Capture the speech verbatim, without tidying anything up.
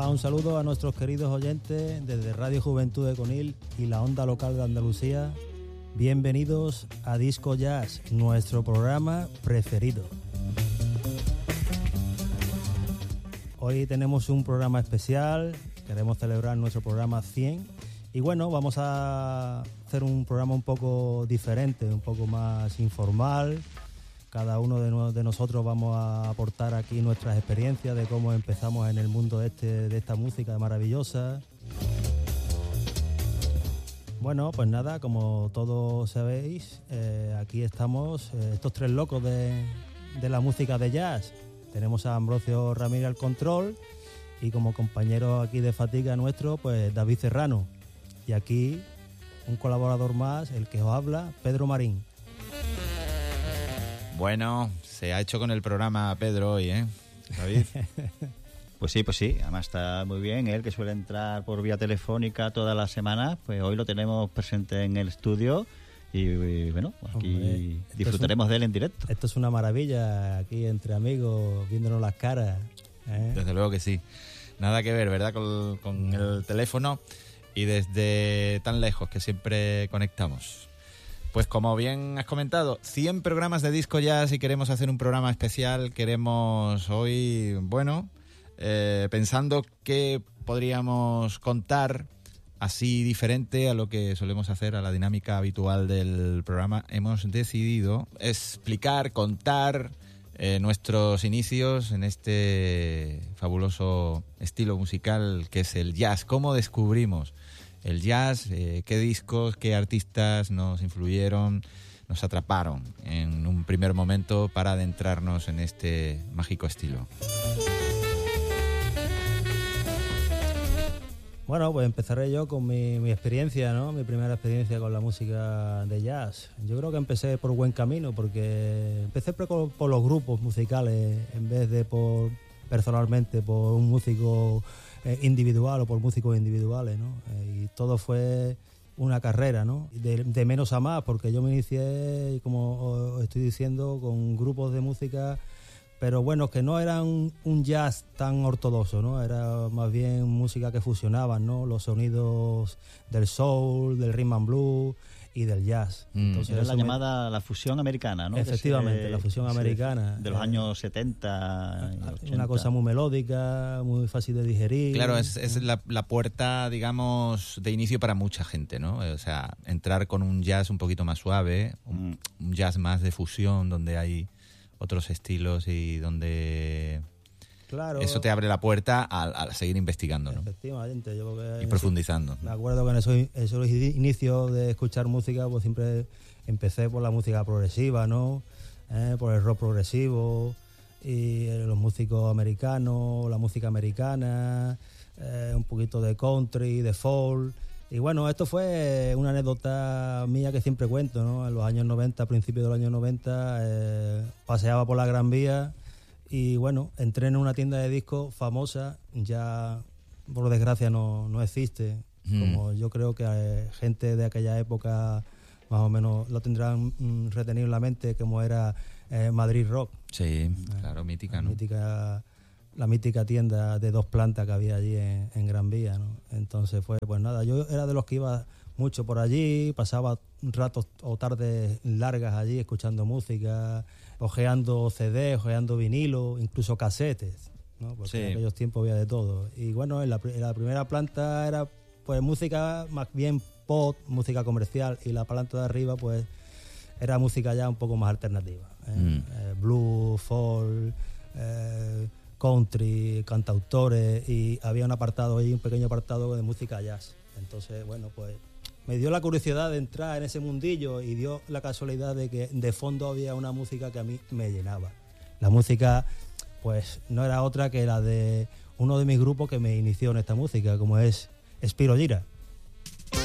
Hola, un saludo a nuestros queridos oyentes desde Radio Juventud de Conil y la onda local de Andalucía. Bienvenidos a Disco Jazz, nuestro programa preferido. Hoy tenemos un programa especial, queremos celebrar nuestro programa cien y bueno, vamos a hacer un programa un poco diferente, un poco más informal. Cada uno de, no, de nosotros vamos a aportar aquí nuestras experiencias de cómo empezamos en el mundo este, de esta música maravillosa. Bueno, pues nada, como todos sabéis, eh, aquí estamos, eh, estos tres locos de, de la música de jazz. Tenemos a Ambrosio Ramírez al control y como compañero aquí de fatiga nuestro, pues David Serrano. Y aquí un colaborador más, el que os habla, Pedro Marín. Bueno, se ha hecho con el programa Pedro hoy, ¿eh, David? Pues sí, pues sí, además está muy bien. Él que suele entrar por vía telefónica todas las semanas, pues hoy lo tenemos presente en el estudio y, y bueno, aquí Hombre, disfrutaremos un, de él en directo. Esto es una maravilla, aquí entre amigos, viéndonos las caras, ¿eh? Desde luego que sí. Nada que ver, ¿verdad? Con, con el teléfono y desde tan lejos que siempre conectamos. Pues como bien has comentado, cien programas de Disco Jazz y queremos hacer un programa especial. Queremos hoy, bueno, eh, pensando qué podríamos contar así diferente a lo que solemos hacer, a la dinámica habitual del programa. Hemos decidido explicar, contar eh, nuestros inicios en este fabuloso estilo musical que es el jazz. ¿Cómo descubrimos el jazz? Eh, ¿Qué discos, qué artistas nos influyeron, nos atraparon en un primer momento para adentrarnos en este mágico estilo? Bueno, pues empezaré yo con mi, mi experiencia, ¿no? Mi primera experiencia con la música de jazz. Yo creo que empecé por buen camino porque empecé por, por los grupos musicales en vez de por personalmente por un músico individual o por músicos individuales, ¿no? Y todo fue una carrera, ¿no? De, de menos a más, porque yo me inicié, como os estoy diciendo, con grupos de música, pero bueno, que no eran un jazz tan ortodoxo, ¿no? Era más bien música que fusionaban, ¿no? Los sonidos del soul, del rhythm and blues y del jazz. Mm. Entonces, era la me... llamada la fusión americana, ¿no? Efectivamente, ese, la fusión americana. De los eh, años setenta y ochenta. Una cosa muy melódica, muy fácil de digerir. Claro, es, es la, la puerta, digamos, de inicio para mucha gente, ¿no? O sea, entrar con un jazz un poquito más suave, un, un jazz más de fusión, donde hay otros estilos y donde... Claro. Eso te abre la puerta a, a seguir investigando, ¿no? Efectivamente. Yo creo que y profundizando. Eso, me acuerdo que en esos, esos inicios de escuchar música, pues siempre empecé por la música progresiva, ¿no? Eh, por el rock progresivo y los músicos americanos, la música americana, eh, un poquito de country, de folk. Y bueno, esto fue una anécdota mía que siempre cuento, ¿no? En los años noventa, a principios de los años noventa, eh, paseaba por la Gran Vía. Y bueno, entré en una tienda de discos famosa, ya por desgracia no, no existe, mm. como yo creo que eh, gente de aquella época más o menos lo tendrán mm, retenido en la mente, como era eh, Madrid Rock. Sí, eh, claro, mítica, ¿no? Mítica, la mítica tienda de dos plantas que había allí en, en Gran Vía, ¿no? Entonces fue, pues nada, yo era de los que iba mucho por allí, pasaba ratos o tardes largas allí escuchando música, ojeando C D, ojeando vinilo, incluso casetes, ¿no? Porque sí. En aquellos tiempos había de todo. Y bueno, en la, en la primera planta era pues música más bien pop, música comercial, y la planta de arriba pues era música ya un poco más alternativa, ¿eh? Mm. Eh, blues, folk, eh, country, cantautores, y había un apartado ahí, un pequeño apartado de música jazz. Entonces, bueno, pues me dio la curiosidad de entrar en ese mundillo y dio la casualidad de que de fondo había una música que a mí me llenaba. La música, pues, no era otra que la de uno de mis grupos que me inició en esta música, como es Spiro Gira.